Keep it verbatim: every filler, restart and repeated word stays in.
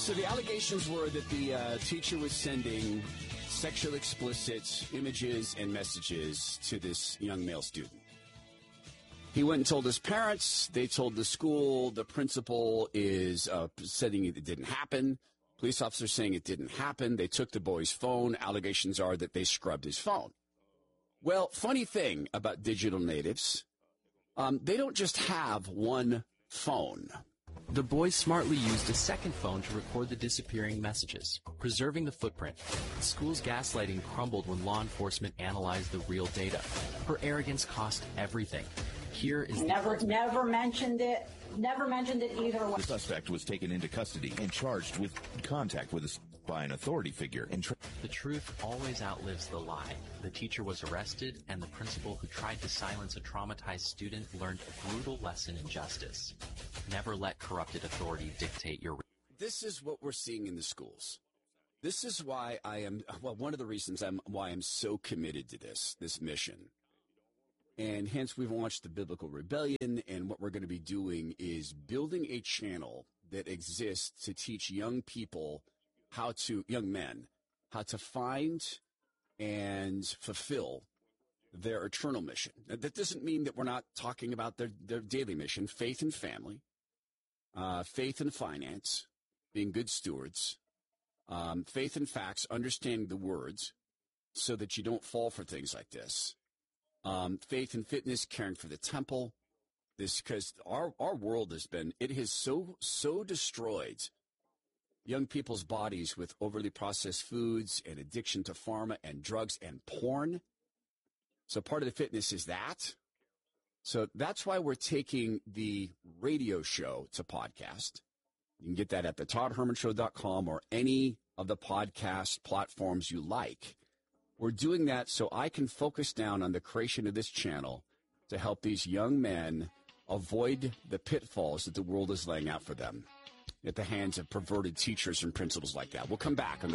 So the allegations were that the uh, teacher was sending sexually explicit images and messages to this young male student. He went and told his parents. They told the school. The principal is uh, saying it didn't happen. Police officers saying it didn't happen. They took the boy's phone. Allegations are that they scrubbed his phone. Well, funny thing about digital natives, um, they don't just have one phone. The boys smartly used a second phone to record the disappearing messages, preserving the footprint. The school's gaslighting crumbled when law enforcement analyzed the real data. Her arrogance cost everything. Here is never, never mentioned it. Never mentioned it either. The suspect was taken into custody and charged with contact with a, by an authority figure. And tra- the truth always outlives the lie. The teacher was arrested, and the principal who tried to silence a traumatized student learned a brutal lesson in justice. Never let corrupted authority dictate your... This is what we're seeing in the schools. This is why I am, well, one of the reasons I'm why I'm so committed to this, this mission. And hence we've launched the Biblical Rebellion, and what we're going to be doing is building a channel that exists to teach young people how to, young men, how to find and fulfill their eternal mission. Now, that doesn't mean that we're not talking about their, their daily mission, faith and family, uh, faith and finance, being good stewards, um, faith and facts, understanding the words so that you don't fall for things like this. Um, faith and fitness, caring for the temple. This, because our, our world has been, it has so, so destroyed young people's bodies with overly processed foods and addiction to pharma and drugs and porn. So part of the fitness is that. So that's why we're taking the radio show to podcast. You can get that at the todd herman show dot com or any of the podcast platforms you like. We're doing that so I can focus down on the creation of this channel to help these young men avoid the pitfalls that the world is laying out for them at the hands of perverted teachers and principals like that. We'll come back on the